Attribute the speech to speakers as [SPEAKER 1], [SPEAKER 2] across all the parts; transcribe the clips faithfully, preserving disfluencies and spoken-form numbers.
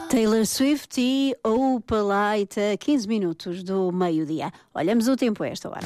[SPEAKER 1] Taylor Swift e Opalite, a quinze minutos do meio-dia. Olhamos o tempo a esta hora.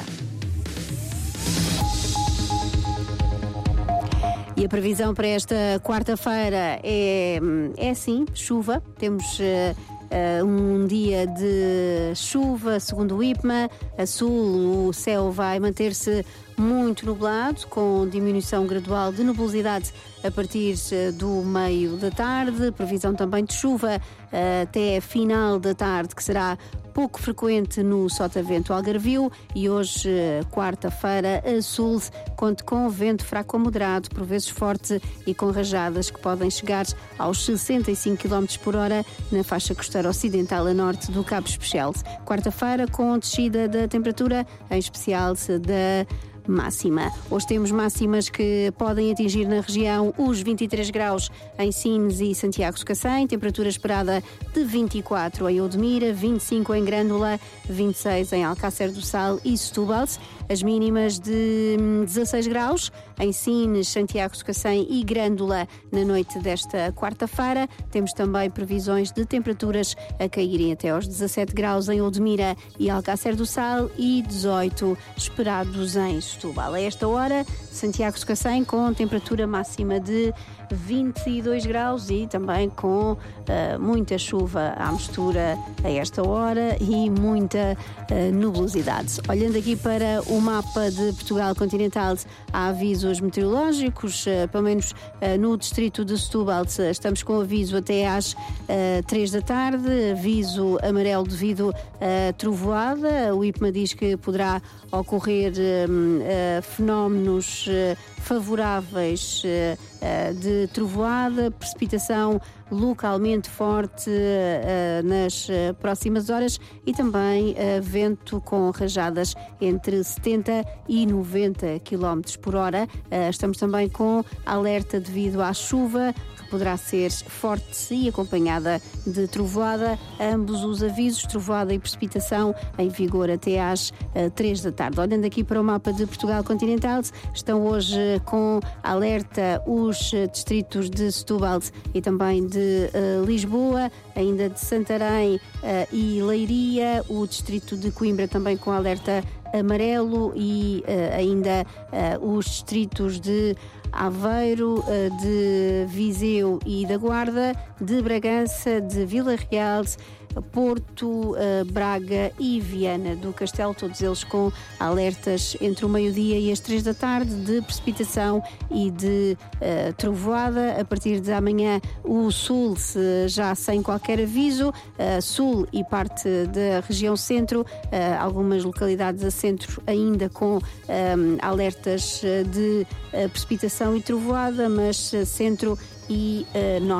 [SPEAKER 1] E a previsão para esta quarta-feira é, é assim, chuva. Temos uh, uh, um dia de chuva, segundo o IPMA. A sul, o céu vai manter-se muito nublado, com diminuição gradual de nubosidade a partir do meio da tarde. Previsão também de chuva uh, até final da tarde, que será pouco frequente no Sotavento Algarvio. E hoje, quarta-feira, a sul conta com vento fraco a moderado, por vezes forte e com rajadas que podem chegar aos sessenta e cinco quilómetros por hora na faixa costeira ocidental a norte do Cabo Especial. Quarta-feira com descida da temperatura, em especial da máxima. Hoje temos máximas que podem atingir na região os vinte e três graus em Sines e Santiago de Cacém, temperatura esperada de vinte e quatro em Odmira, vinte e cinco em Grândola, vinte e seis em Alcácer do Sal e Setúbal. As mínimas de dezasseis graus em Sines, Santiago de Cacém e Grândola na noite desta quarta-feira. Temos também previsões de temperaturas a caírem até aos dezassete graus em Odmira e Alcácer do Sal e dezoito esperados em Setúbal. A esta hora, Santiago de Cacém com temperatura máxima de vinte e dois graus e também com uh, muita chuva à mistura a esta hora e muita uh, nubosidade. Olhando aqui para o mapa de Portugal continental, há avisos meteorológicos, uh, pelo menos uh, no distrito de Setúbal estamos com aviso até às uh, três da tarde, aviso amarelo devido a trovoada. O IPMA diz que poderá ocorrer uh, uh, fenómenos uh, favoráveis uh, de trovoada, precipitação localmente forte uh, nas uh, próximas horas e também uh, vento com rajadas entre setenta e noventa quilómetros por hora. Uh, estamos também com alerta devido à chuva, que poderá ser forte e acompanhada de trovoada. Ambos os avisos, trovoada e precipitação, em vigor até às uh, três da tarde. Olhando aqui para o mapa de Portugal continental, estão hoje com alerta os uh, distritos de Setúbal e também de uh, Lisboa, ainda de Santarém uh, e Leiria, o distrito de Coimbra também com alerta amarelo e uh, ainda uh, os distritos de Aveiro, uh, de Viseu e da Guarda, de Bragança, de Vila Real, Porto, uh, Braga e Viana do Castelo, todos eles com alertas entre o meio-dia e as três da tarde de precipitação e de uh, trovoada. A partir de amanhã o sul já sem qualquer aviso, uh, sul e parte da região centro, uh, algumas localidades a centro ainda com um, alertas de uh, precipitação e trovoada, mas uh, centro e uh, norte